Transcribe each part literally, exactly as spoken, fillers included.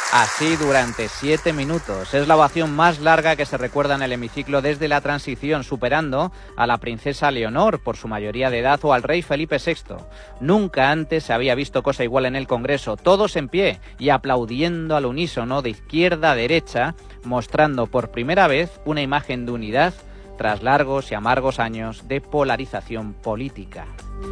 Así durante siete minutos. Es la ovación más larga que se recuerda en el hemiciclo desde la transición, superando a la princesa Leonor por su mayoría de edad o al rey Felipe sexto. Nunca antes se había visto cosa igual en el Congreso, todos en pie y aplaudiendo al unísono de izquierda a derecha, mostrando por primera vez una imagen de unidad tras largos y amargos años de polarización política.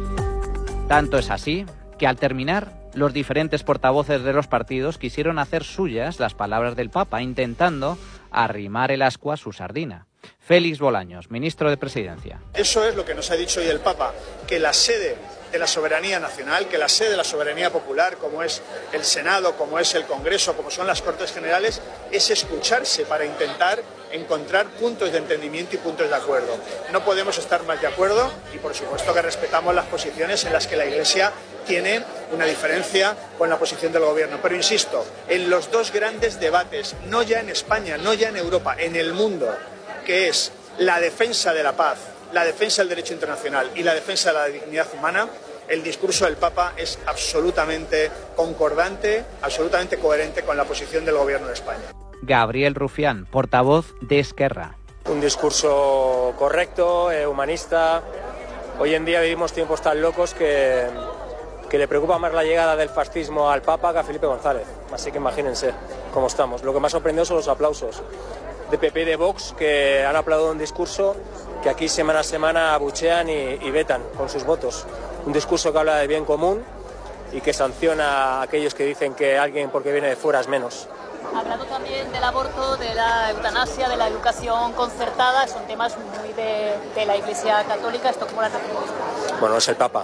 Tanto es así que al terminar, los diferentes portavoces de los partidos quisieron hacer suyas las palabras del Papa, intentando arrimar el ascua a su sardina. Félix Bolaños, ministro de Presidencia. Eso es lo que nos ha dicho hoy el Papa, que la sede de la soberanía nacional, que la sede de la soberanía popular, como es el Senado, como es el Congreso, como son las Cortes Generales, es escucharse para intentar encontrar puntos de entendimiento y puntos de acuerdo. No podemos estar más de acuerdo y, por supuesto, que respetamos las posiciones en las que la Iglesia tiene una diferencia con la posición del Gobierno. Pero, insisto, en los dos grandes debates, no ya en España, no ya en Europa, en el mundo, que es la defensa de la paz, la defensa del derecho internacional y la defensa de la dignidad humana, el discurso del Papa es absolutamente concordante, absolutamente coherente con la posición del Gobierno de España. Gabriel Rufián, portavoz de Esquerra. Un discurso correcto, eh, humanista. Hoy en día vivimos tiempos tan locos que, que le preocupa más la llegada del fascismo al Papa que a Felipe González. Así que imagínense cómo estamos. Lo que más sorprendió son los aplausos de P P y de Vox, que han aplaudido un discurso que aquí semana a semana abuchean y, y vetan con sus votos. Un discurso que habla del bien común y que sanciona a aquellos que dicen que alguien porque viene de fuera es menos. Ha hablado también del aborto, de la eutanasia, de la educación concertada. Son temas muy de, de la Iglesia Católica. ¿Esto cómo lo hacemos? Bueno, es el Papa,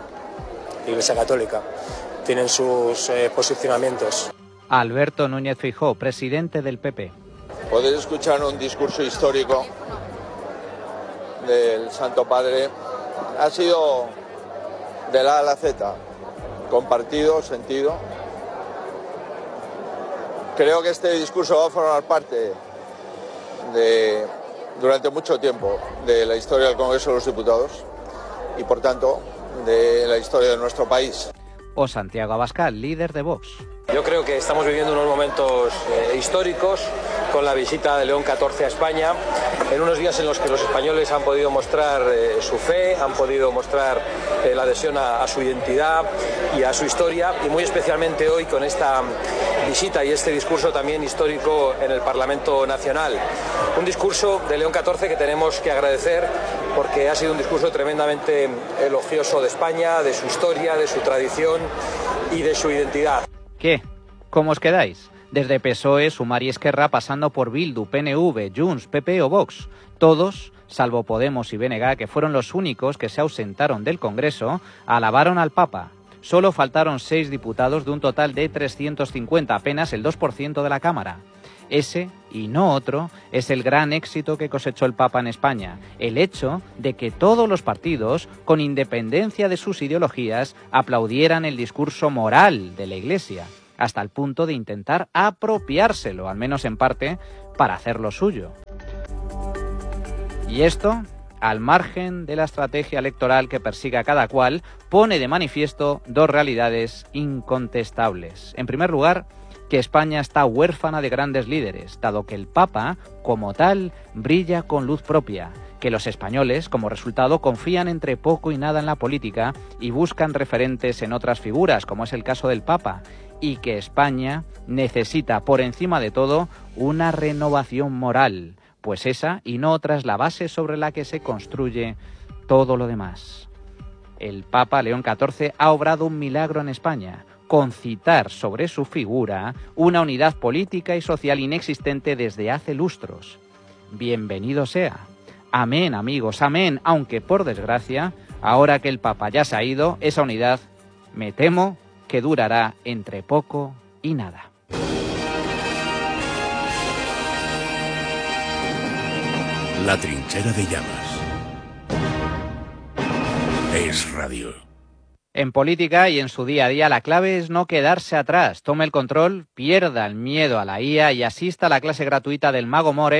Iglesia Católica. Tienen sus eh, posicionamientos. Alberto Núñez Feijóo, presidente del P P. Podéis escuchar un discurso histórico del Santo Padre. Ha sido de la A a la Z, compartido, sentido. Creo que este discurso va a formar parte de, durante mucho tiempo, de la historia del Congreso de los Diputados y, por tanto, de la historia de nuestro país. O Santiago Abascal, líder de Vox. Yo creo que estamos viviendo unos momentos eh, históricos con la visita de León catorce a España, en unos días en los que los españoles han podido mostrar eh, su fe, han podido mostrar eh, la adhesión a, a su identidad y a su historia, y muy especialmente hoy con esta visita y este discurso también histórico en el Parlamento Nacional. Un discurso de León catorce que tenemos que agradecer porque ha sido un discurso tremendamente elogioso de España, de su historia, de su tradición y de su identidad. ¿Qué? ¿Cómo os quedáis? Desde P S O E, Sumar y Esquerra, pasando por Bildu, P N V, Junts, P P o Vox. Todos, salvo Podemos y B N G, que fueron los únicos que se ausentaron del Congreso, alabaron al Papa. Solo faltaron seis diputados de un total de trescientos cincuenta, apenas el dos por ciento de la Cámara. Ese, y no otro, es el gran éxito que cosechó el Papa en España. El hecho de que todos los partidos, con independencia de sus ideologías, aplaudieran el discurso moral de la Iglesia, hasta el punto de intentar apropiárselo, al menos en parte, para hacerlo suyo. Y esto, al margen de la estrategia electoral que persiga cada cual, pone de manifiesto dos realidades incontestables. En primer lugar, que España está huérfana de grandes líderes, dado que el Papa, como tal, brilla con luz propia, que los españoles, como resultado, confían entre poco y nada en la política y buscan referentes en otras figuras, como es el caso del Papa, y que España necesita, por encima de todo, una renovación moral, pues esa y no otra es la base sobre la que se construye todo lo demás. El Papa León catorce ha obrado un milagro en España, concitar sobre su figura una unidad política y social inexistente desde hace lustros. Bienvenido sea. Amén, amigos, amén, aunque por desgracia, ahora que el Papa ya se ha ido, esa unidad, me temo, que durará entre poco y nada. La trinchera de llamas. Es radio. En política y en su día a día la clave es no quedarse atrás, tome el control, pierda el miedo a la I A y asista a la clase gratuita del Mago More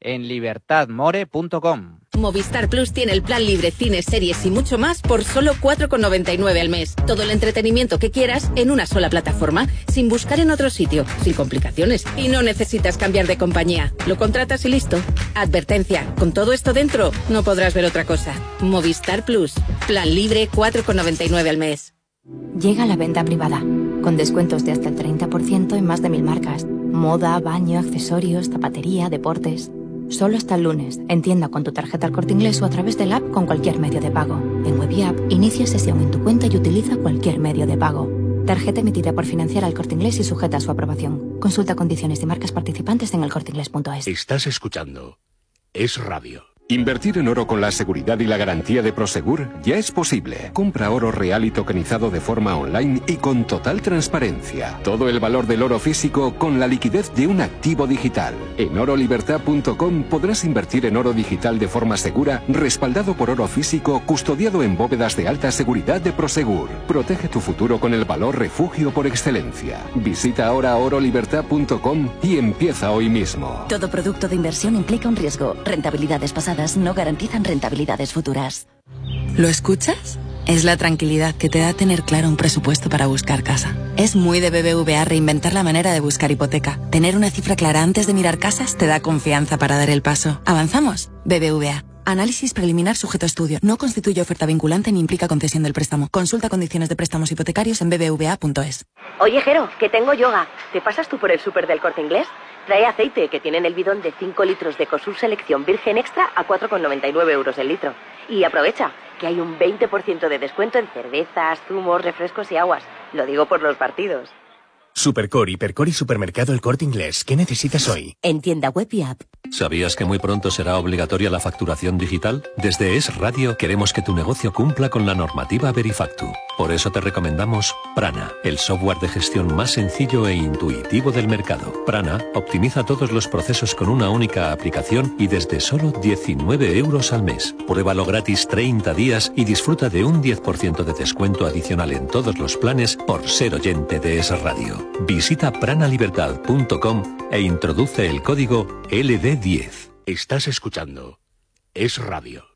en libertad more punto com. Movistar Plus tiene el plan libre, cines, series y mucho más por solo cuatro con noventa y nueve al mes. Todo el entretenimiento que quieras en una sola plataforma, sin buscar en otro sitio, sin complicaciones. Y no necesitas cambiar de compañía. Lo contratas y listo. Advertencia, con todo esto dentro, no podrás ver otra cosa. Movistar Plus, plan libre cuatro con noventa y nueve al mes. Llega la venta privada, con descuentos de hasta el treinta por ciento en más de mil marcas. Moda, baño, accesorios, zapatería, deportes. Solo hasta el lunes, en tienda con tu tarjeta El Corte Inglés o a través del app con cualquier medio de pago. En Web y App, inicia sesión en tu cuenta y utiliza cualquier medio de pago. Tarjeta emitida por Financiera El Corte Inglés y sujeta a su aprobación. Consulta condiciones y marcas participantes en el corte inglés punto es. Estás escuchando Es Radio. Invertir en oro con la seguridad y la garantía de Prosegur ya es posible. Compra oro real y tokenizado de forma online y con total transparencia. Todo el valor del oro físico con la liquidez de un activo digital. En oro libertad punto com podrás invertir en oro digital de forma segura, respaldado por oro físico, custodiado en bóvedas de alta seguridad de Prosegur. Protege tu futuro con el valor refugio por excelencia. Visita ahora oro libertad punto com y empieza hoy mismo. Todo producto de inversión implica un riesgo. Rentabilidades pasadas no garantizan rentabilidades futuras. ¿Lo escuchas? Es la tranquilidad que te da tener claro un presupuesto para buscar casa. Es muy de B B V A reinventar la manera de buscar hipoteca. Tener una cifra clara antes de mirar casas te da confianza para dar el paso. ¿Avanzamos? B B V A. Análisis preliminar sujeto a estudio. No constituye oferta vinculante ni implica concesión del préstamo. Consulta condiciones de préstamos hipotecarios en b b v a punto es. Oye, Jero, que tengo yoga. ¿Te pasas tú por el súper del Corte Inglés? Trae aceite, que tienen el bidón de cinco litros de Ecosur Selección Virgen Extra a cuatro con noventa y nueve euros el litro. Y aprovecha, que hay un veinte por ciento de descuento en cervezas, zumos, refrescos y aguas. Lo digo por los partidos. Supercore, Hipercore y Supermercado El Corte Inglés. ¿Qué necesitas hoy? En tienda web y app. ¿Sabías que muy pronto será obligatoria la facturación digital? Desde Es Radio queremos que tu negocio cumpla con la normativa Verifactu. Por eso te recomendamos Prana, el software de gestión más sencillo e intuitivo del mercado. Prana optimiza todos los procesos con una única aplicación y desde solo diecinueve euros al mes. Pruébalo gratis treinta días y disfruta de un diez por ciento de descuento adicional en todos los planes por ser oyente de Es Radio. Visita prana libertad punto com e introduce el código L D diez. Estás escuchando Es Radio.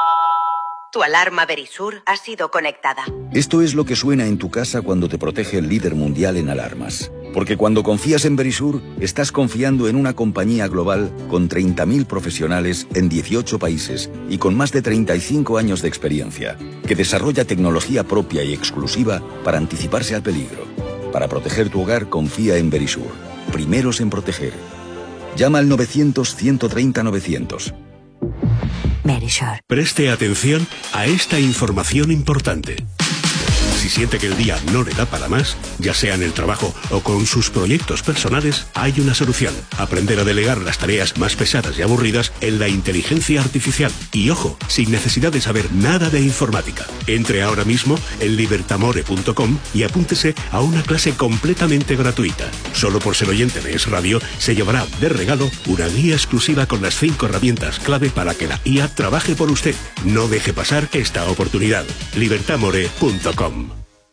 Tu alarma Verisur ha sido conectada. Esto es lo que suena en tu casa cuando te protege el líder mundial en alarmas. Porque cuando confías en Verisur, estás confiando en una compañía global con treinta mil profesionales en dieciocho países y con más de treinta y cinco años de experiencia, que desarrolla tecnología propia y exclusiva para anticiparse al peligro. Para proteger tu hogar, confía en Verisur. Primeros en proteger. Llama al novecientos, ciento treinta, novecientos. Verisur. Preste atención a esta información importante. Si siente que el día no le da para más, ya sea en el trabajo o con sus proyectos personales, hay una solución. Aprender a delegar las tareas más pesadas y aburridas en la inteligencia artificial. Y ojo, sin necesidad de saber nada de informática. Entre ahora mismo en libertamore punto com y apúntese a una clase completamente gratuita. Solo por ser oyente de Es Radio, se llevará de regalo una guía exclusiva con las cinco herramientas clave para que la I A trabaje por usted. No deje pasar esta oportunidad. libertamore punto com.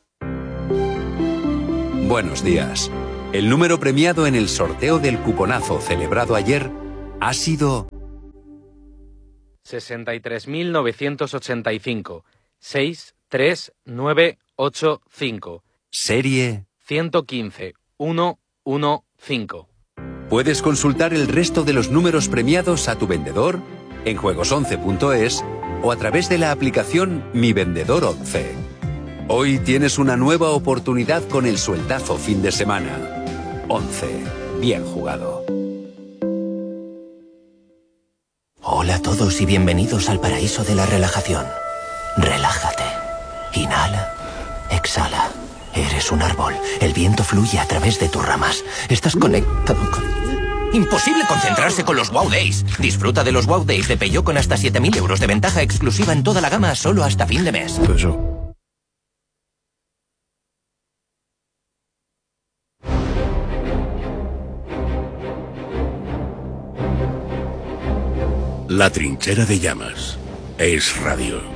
Buenos días. El número premiado en el sorteo del cuponazo celebrado ayer ha sido sesenta y tres mil novecientos ochenta y cinco, seis tres nueve ocho cinco. Serie ciento quince, ciento quince. Puedes consultar el resto de los números premiados a tu vendedor en juegos once punto es o a través de la aplicación Mi Vendedor once. Hoy tienes una nueva oportunidad con el sueldazo fin de semana. once. Bien jugado. Hola a todos y bienvenidos al paraíso de la relajación. Relájate. Inhala. Exhala. Eres un árbol. El viento fluye a través de tus ramas. Estás conectado con... Imposible concentrarse con los Wow Days. Disfruta de los Wow Days de Peugeot con hasta siete mil euros de ventaja exclusiva en toda la gama solo hasta fin de mes. Eso. La trinchera de llamas. Es Radio.